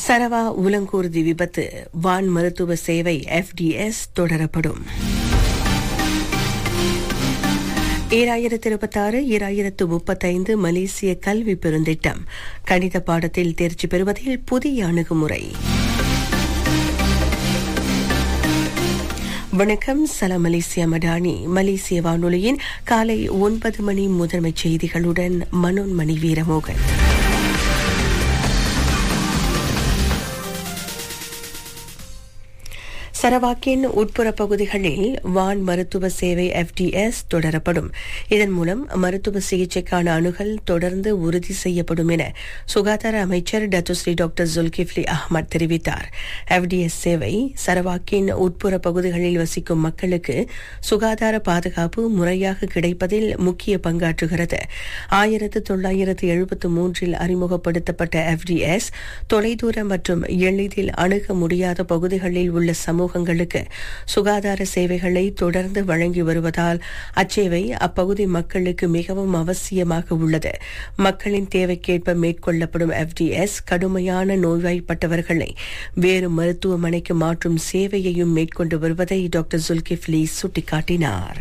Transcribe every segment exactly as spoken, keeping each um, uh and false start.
சரவா உலங்கூர்தி விபத்து வான் மருத்துவ சேவை எஃப்டிஎஸ் தொடரப்படும். ஈராயிரத்து இருபத்தாறு ஈராயிரத்து முப்பத்தைந்து மலேசிய கல்வி பெருந்திட்டம் கணித பாடத்தில் தேர்ச்சி பெறுவதில் புதிய அணுகுமுறை. வணக்கம், சலாம் மலேசியா மடானி. மலேசிய வானொலியின் காலை ஒன்பது மணி முதன்மை செய்திகளுடன் மனோன்மணி வீரமோகன். சரவாக்கின் உட்புற பகுதிகளில் வான் மருத்துவ சேவை எஃப்டிஎஸ் தொடரப்படும். இதன் மூலம் மருத்துவ சிகிச்சைக்கான அணுகல் தொடர்ந்து உறுதி செய்யப்படும் என சுகாதார அமைச்சர் டத்துஸ்ரீ டாக்டர் ஜுல்கிஃப்லி அஹ்மத் தெரிவித்தார். எஃப்டிஎஸ் சேவை சரவாக்கின் உட்புற பகுதிகளில் வசிக்கும் மக்களுக்கு சுகாதார பாதுகாப்பு முறையாக கிடைப்பதில் முக்கிய பங்காற்றுகிறது. ஆயிரத்து தொள்ளாயிரத்து எழுபத்து மூன்றில் அறிமுகப்படுத்தப்பட்ட எஃப்டிஎஸ் தொலைதூர மற்றும் எளிதில் அணுக முடியாத பகுதிகளில் உள்ள சமூக சுகாதார சேவைகளை தொடர்ந்து வழங்கி வருவதால் அச்சேவை அப்பகுதி மக்களுக்கு மிகவும் அவசியமாக உள்ளது. மக்களின் தேவைக்கேற்ப மேற்கொள்ளப்படும் எஃப்டிஎஸ் கடுமையான நோய்வாய்ப்பட்டவர்களை வேறு மருத்துவமனைக்கு மாற்றும் சேவையையும் மேற்கொண்டு வருவதை டாக்டர் ஜுல்கிஃப்லி சுட்டிக்காட்டினார்.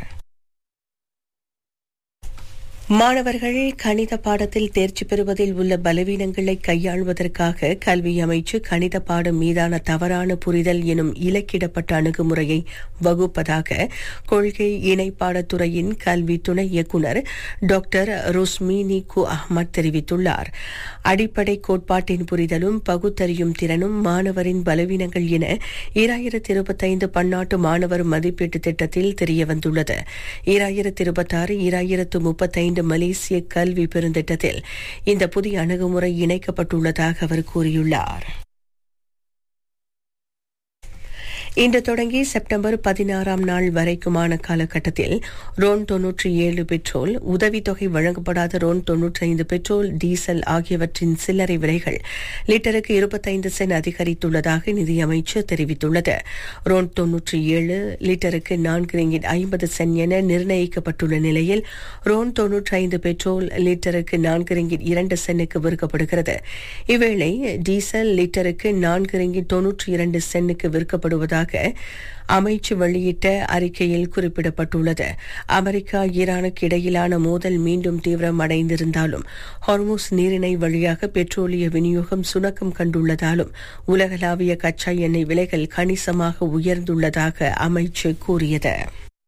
மாணவர்கள் கணித பாடத்தில் தேர்ச்சி பெறுவதில் உள்ள பலவீனங்களை கையாள்வதற்காக கல்வி அமைச்சு கணித பாடம் மீதான தவறான புரிதல் எனும் இலக்கிடப்பட்ட அணுகுமுறையை வகுப்பதாக கொள்கை இணைப்பாடத்துறையின் கல்வி துணை இயக்குநர் டாக்டர் ருஸ்மினி கு அஹ்மத் தெரிவித்துள்ளார். அடிப்படை கோட்பாட்டின் புரிதலும் பகுத்தறியும் திறனும் மாணவரின் பலவீனங்கள் என ஈராயிரத்து இருபத்தைந்து பன்னாட்டு மாணவர் மதிப்பீட்டு திட்டத்தில் தெரியவந்துள்ளது. ஈராயிரத்து இருபத்தாறு ஈராயிரத்து முப்பத்தைந்து மலேசிய கல்வி பெருந்திட்டத்தில் இந்த புதிய அணுகுமுறை இணைக்கப்பட்டுள்ளதாக அவர் கூறியுள்ளார். இன்று தொடங்கி செப்டம்பர் பதினாறாம் நாள் வரைக்குமான காலகட்டத்தில் ரோன் தொன்னூற்றி ஏழு பெட்ரோல், உதவித்தொகை வழங்கப்படாத ரோன் தொன்னூற்றி ஐந்து பெட்ரோல், டீசல் ஆகியவற்றின் சில்லறை விலைகள் லிட்டருக்கு இருபத்தைந்து சென்ட் அதிகரித்துள்ளதாக நிதியமைச்சர் தெரிவித்துள்ளது. ரோன் தொன்னூற்றி ஏழு லிட்டருக்கு நான்கு ரிங்கிட் ஐம்பது சென்ட் என நிர்ணயிக்கப்பட்டுள்ள நிலையில் ரோன் தொன்னூற்றி ஐந்து பெட்ரோல் லிட்டருக்கு நான்கு ரிங்கிட் இரண்டு சென்னுக்கு விற்கப்படுகிறது. இவ்வேளை டீசல் லிட்டருக்கு நான்கு ரிங்கிட் தொன்னூற்றி இரண்டு சென்னுக்கு விற்கப்படுவதாக அமைச்சு வெளியிட்ட அறிக்கையில் குறிப்பிடப்பட்டுள்ளது. அமெரிக்கா ஈரானுக்கு இடையிலான மோதல் மீண்டும் தீவிரமடைந்திருந்தாலும் ஹார்முஸ் நீரிணை வழியாக பெட்ரோலிய விநியோகம் சுணக்கம் கண்டுள்ளதாலும் உலகளாவிய கச்சா எண்ணெய் விலைகள் கணிசமாக உயர்ந்துள்ளதாக அமைச்சு கூறியது.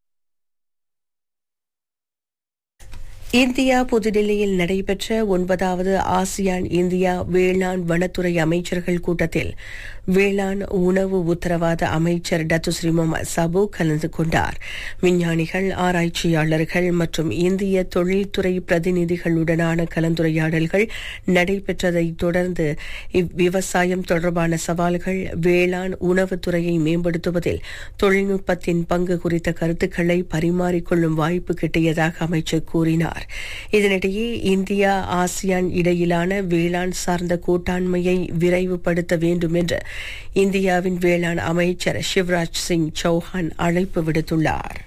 இந்தியா புதுடில்லியில் நடைபெற்ற ஒன்பதாவது ஆசியான் இந்தியா வேளாண் வனத்துறை அமைச்சர்கள் கூட்டத்தில் வேளாண் உணவு உத்தரவாத அமைச்சர் டத்துஸ்ரீ முகமது சாபு கலந்து கொண்டார். விஞ்ஞானிகள், ஆராய்ச்சியாளர்கள் மற்றும் இந்திய தொழில்துறை பிரதிநிதிகளுடனான கலந்துரையாடல்கள் நடைபெற்றதைத் தொடர்ந்து இவ்விவசாயம் தொடர்பான சவால்கள், வேளாண் உணவுத்துறையை மேம்படுத்துவதில் தொழில்நுட்பத்தின் பங்கு குறித்த கருத்துக்களை பரிமாறிக்கொள்ளும் வாய்ப்பு கிட்டியதாக அமைச்சர் கூறினார். இதனிடையே இந்தியா ஆசியான் இடையிலான வேளாண் சார்ந்த கூட்டாண்மையை விரைவுபடுத்த வேண்டும் என்று இந்தியாவின் வேளாண் அமைச்சர் சிவராஜ் சிங் சௌஹான் அழைப்பு விடுத்துள்ளார்.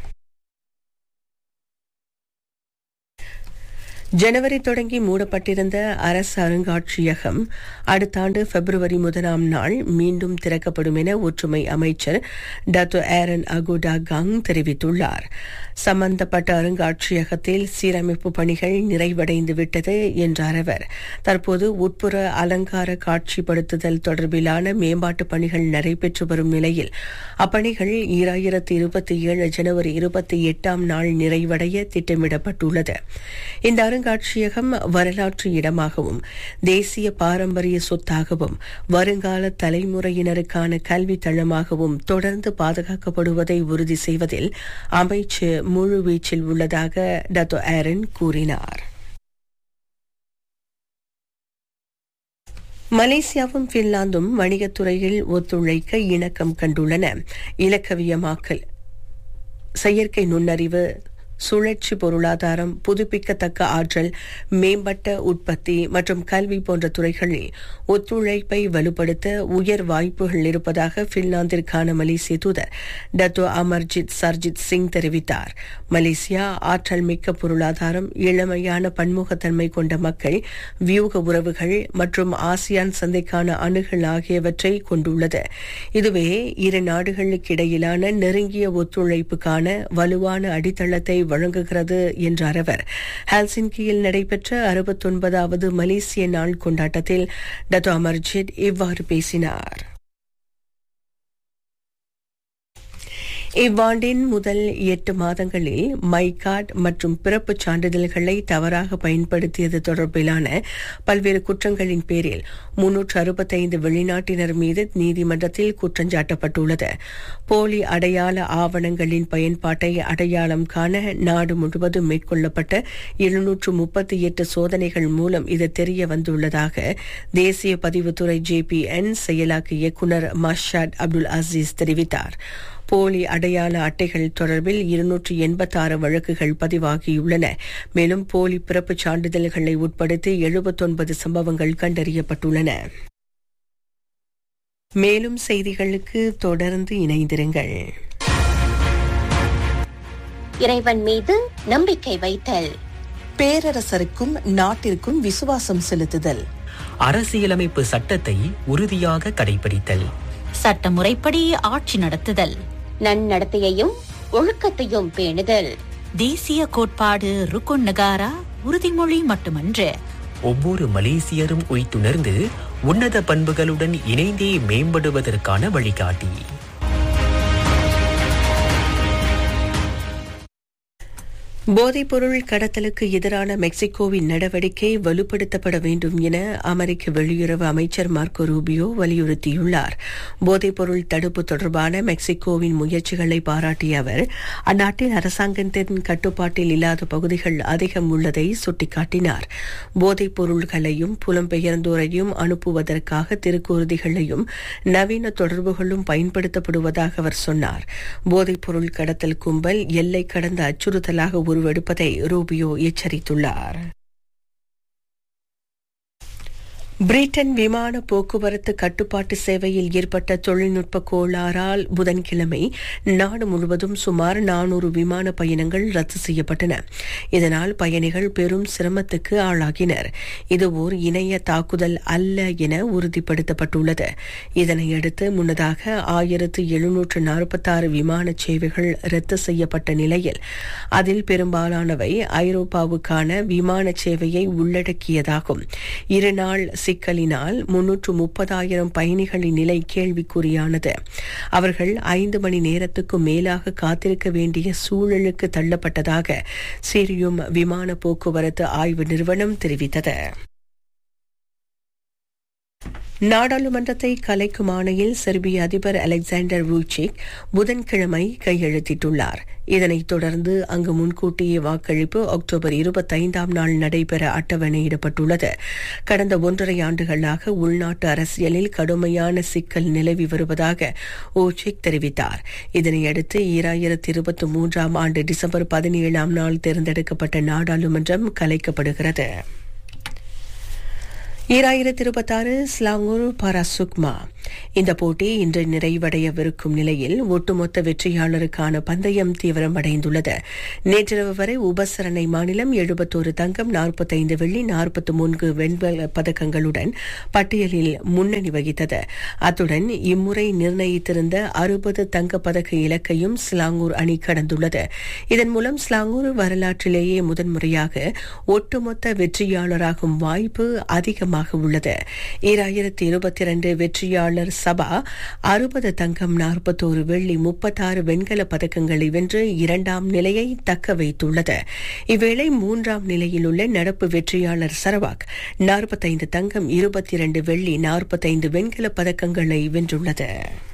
ஜனவரி தொடங்கி மூடப்பட்டிருந்த அரசு அருங்காட்சியகம் அடுத்த ஆண்டு பிப்ரவரி முதலாம் நாள் மீண்டும் திறக்கப்படும் என ஒற்றுமை அமைச்சர் டாக்டர் ஏரன் அகுடா கங் தெரிவித்துள்ளார். சம்பந்தப்பட்ட அருங்காட்சியகத்தில் சீரமைப்பு பணிகள் நிறைவடைந்து விட்டது என்றார் அவர். தற்போது உட்புற அலங்கார காட்சிப்படுத்துதல் தொடர்பிலான மேம்பாட்டு பணிகள் நடைபெற்று வரும் நிலையில் அப்பணிகள் ஈராயிரத்து இருபத்தி ஏழு ஜனவரி இருபத்தி எட்டாம் நாள் நிறைவடைய திட்டமிடப்பட்டுள்ளது. இந்த அருங்காட்சியகம் வரலாற்று இடமாகவும் தேசிய பாரம்பரிய சொத்தாகவும் வருங்கால தலைமுறையினருக்கான கல்வி தளமாகவும் தொடர்ந்து பாதுகாக்கப்படுவதை உறுதி செய்வதில் அமைச்சு முழுவீச்சில் உள்ளதாக டாக்டர் ஏரன் கூறினார். மலேசியாவும் பின்லாந்தும் வணிகத்துறையில் ஒத்துழைக்க இணக்கம் கண்டுள்ளன. இலக்கவியமாக்கல், செயற்கை நுண்ணறிவு, சுழற்சி பொருளாதாரம், புதுப்பிக்கத்தக்க ஆற்றல், மேம்பட்ட உற்பத்தி மற்றும் கல்வி போன்ற துறைகளில் ஒத்துழைப்பை வலுப்படுத்த உயர் வாய்ப்புகள் இருப்பதாக பின்லாந்திற்கான மலேசிய தூதர் டத்தோ அமர்ஜித் சர்ஜித் சிங் தெரிவித்தார். மலேசியா ஆற்றல் மிக்க பொருளாதாரம், இளமையான பன்முகத்தன்மை கொண்ட மக்கள், வியூக உறவுகள் மற்றும் ஆசியான் சந்தைக்கான அணுகல் ஆகியவற்றை கொண்டுள்ளது. இதுவே இரு நாடுகளுக்கு இடையிலான நெருங்கிய ஒத்துழைப்புக்கான வலுவான அடித்தளத்தை வழங்குகிறது என்றார் அவர். ஹெல்சிங்கியில் நடைபெற்ற அறுபத்தொன்பதாவது மலேசிய நாள் கொண்டாட்டத்தில் டத்தோ அமர்ஜித் இவ்வாறு பேசினார். இவ்வாண்டின் முதல் எட்டு மாதங்களில் மை கார்டு மற்றும் பிறப்புச் சான்றிதழ்களை தவறாக பயன்படுத்தியது தொடர்பிலான பல்வேறு குற்றங்களின் பேரில் முன்னூற்று அறுபத்தைந்து வெளிநாட்டினர் மீது நீதிமன்றத்தில் குற்றஞ்சாட்டப்பட்டுள்ளது. போலி அடையாள ஆவணங்களின் பயன்பாட்டை அடையாளம் காண நாடு முழுவதும் மேற்கொள்ளப்பட்ட எழுநூற்று முப்பத்தி எட்டு சோதனைகள் மூலம் இது தெரிய வந்துள்ளதாக தேசிய பதிவுத்துறை ஜே பி என் செயலாக்க இயக்குநர் மஷாட் அப்துல் அசீஸ் தெரிவித்தார். போலி அடையாள அட்டைகள் தொடர்பில் இருநூற்று எண்பத்தாறு வழக்குகள் பதிவாகியுள்ளன. மேலும் போலி பிறப்புச் சான்றிதழ்களை உட்படுத்தி எழுபத்தொன்பது சம்பவங்கள் கண்டறியப்பட்டுள்ளன. மேலும் செய்திகளுக்கு தொடர்ந்து இணைந்திருங்கள். இறைவன் மீது நம்பிக்கை வைத்தல், பேரரசருக்கும் நாட்டிற்கும் விசுவாசம் செலுத்துதல், அரசியலமைப்பு சட்டத்தை உறுதியாக கடைபிடித்தல், சட்டமுறைப்படி ஆட்சி நடத்துதல், நன்னடத்தையையும் ஒழுக்கத்தையும் பேணுதல், தேசிய கோட்பாடு ருக்குன் நகாரா உறுதிமொழி மட்டுமன்று, ஒவ்வொரு மலேசியரும் உய்த்துணர்ந்து உன்னத பண்புகளுடன் இணைந்தே மேம்படுவதற்கான வழிகாட்டி. போதைப்பொருள் கடத்தலுக்கு எதிரான மெக்சிகோவின் நடவடிக்கை வலுப்படுத்தப்பட வேண்டும் என அமெரிக்க வெளியுறவு அமைச்சர் மார்க்கோ ரூபியோ வலியுறுத்தியுள்ளார். போதைப்பொருள் தடுப்பு தொடர்பான மெக்சிகோவின் முயற்சிகளை பாராட்டிய அவர் அந்நாட்டின் அரசாங்கத்தின் கட்டுப்பாட்டில் இல்லாத பகுதிகள் அதிகம் உள்ளதை சுட்டிக்காட்டினார். போதைப் பொருள்களையும் புலம்பெயர்ந்தோரையும் அனுப்புவதற்காக திருக்குறுதிகளையும் நவீன தொடர்புகளும் பயன்படுத்தப்படுவதாக அவர் சொன்னார். போதைப்பொருள் கடத்தல் கும்பல் எல்லை கடந்த அச்சுறுத்தலாக உருவெடுப்பதை ரூபியோ எச்சரித்துள்ளார். பிரிட்டன் விமான போக்குவரத்து கட்டுப்பாட்டு சேவையில் ஏற்பட்ட தொழில்நுட்ப கோளாறால் புதன்கிழமை நாடு முழுவதும் சுமார் நானூறு விமான பயணங்கள் ரத்து செய்யப்பட்டன. இதனால் பயணிகள் பெரும் சிரமத்துக்கு ஆளாகினர். இது ஓர் இணைய தாக்குதல் அல்ல என உறுதிப்படுத்தப்பட்டுள்ளது. இதனையடுத்து முன்னதாக ஆயிரத்து எழுநூற்று நாற்பத்தாறு விமான சேவைகள் ரத்து செய்யப்பட்ட நிலையில் அதில் பெரும்பாலானவை ஐரோப்பாவுக்கான விமான சேவையை உள்ளடக்கியதாகும். இருநாள் சிக்கலினால் முன்னூற்று முப்பதாயிரம் பயணிகளின் நிலை கேள்விக்குறியானது. அவர்கள் ஐந்து மணி நேரத்துக்கு மேலாக காத்திருக்க வேண்டிய சூழலுக்கு தள்ளப்பட்டதாக சிரியும் விமான போக்குவரத்து ஆய்வு நிறுவனம் தெரிவித்தது. நாடாளுமன்றத்தை கலைக்கும் ஆணையில் செர்பிய அதிபர் அலெக்சாண்டர் வூச்சிக் புதன்கிழமை கையெழுத்திட்டுள்ளார். இதனைத் தொடர்ந்து அங்கு முன்கூட்டியே வாக்களிப்பு அக்டோபர் இருபத்தைந்தாம் நாள் நடைபெற அட்டவணையிடப்பட்டுள்ளது. கடந்த ஒன்றரை ஆண்டுகளாக உள்நாட்டு அரசியலில் கடுமையான சிக்கல் நிலவி வருவதாக வூச்சிக் தெரிவித்தார். இதனையடுத்து ஈராயிரத்து இருபத்தி மூன்றாம் ஆண்டு டிசம்பர் பதினேழாம் நாள் தேர்ந்தெடுக்கப்பட்ட நாடாளுமன்றம் கலைக்கப்படுகிறது. ஈராயிரத்தி இருபத்தாறு ஸ்லாங்கூர் பாராசுக்மா இந்த போட்டி இன்று நிறைவடையவிருக்கும் நிலையில் ஒட்டுமொத்த வெற்றியாளருக்கான பந்தயம் தீவிரமடைந்துள்ளது. நேற்றிரவு வரை உபசரணை மாநிலம் எழுபத்தோரு தங்கம், நாற்பத்தைந்து வெள்ளி, நாற்பத்தி மூன்று வெண்கல பதக்கங்களுடன் பட்டியலில் முன்னணி வகித்தது. அத்துடன் இம்முறை நிர்ணயித்திருந்த அறுபது தங்கப் பதக்க இலக்கையும் ஸ்லாங்கூர் அணி கடந்துள்ளது. இதன் மூலம் ஸ்லாங்கூர் வரலாற்றிலேயே முதன்முறையாக ஒட்டுமொத்த வெற்றியாளராகும் வாய்ப்பு அதிகமாக உள்ளது. ஈராயிரத்தி இருபத்தி இரண்டு வெற்றியாளர் சபா அறுபது தங்கம், நாற்பத்தோரு வெள்ளி, முப்பத்தாறு வெண்கல பதக்கங்களை வென்று இரண்டாம் நிலையை தக்க வைத்துள்ளது. இவ்வேளை மூன்றாம் நிலையில் உள்ள நடப்பு வெற்றியாளர் சரவாக் நாற்பத்தைந்து தங்கம், இருபத்தி இரண்டு வெள்ளி, நாற்பத்தைந்து வெண்கல பதக்கங்களை வென்றுள்ளது.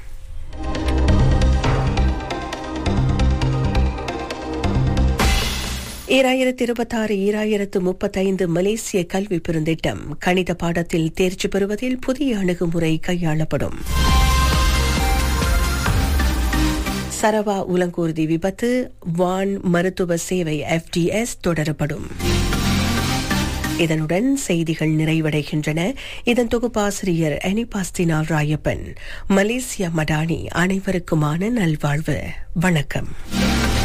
ஈராயிரத்து இருபத்தாறு ஈராயிரத்து முப்பத்தைந்து மலேசிய கல்வி பெருந்திட்டம் கணித பாடத்தில் தேர்ச்சி பெறுவதில் புதிய அணுகுமுறை கையாளப்படும். சரவா உலங்கூர்தி விபத்து, வான் மருத்துவ சேவை எஃப்டிஎஸ் தொடரப்படும். இதனுடன் செய்திகள் நிறைவடைகின்றன. இதன் தொகுப்பாசிரியர் அனிபாஸ்தினால் ராயப்பன். மலேசியா மடானி அனைவருக்குமான நல்வாழ்வு. வணக்கம்.